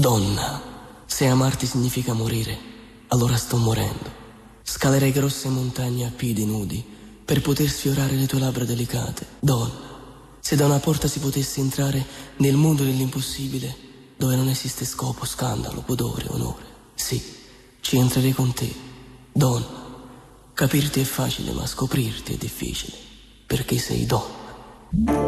Donna, se amarti significa morire, allora sto morendo. Scalerei grosse montagne a piedi nudi per poter sfiorare le tue labbra delicate. Donna, se da una porta si potesse entrare nel mondo dell'impossibile, dove non esiste scopo, scandalo, pudore, onore, sì, ci entrerei con te. Donna, capirti è facile, ma scoprirti è difficile, perché sei donna.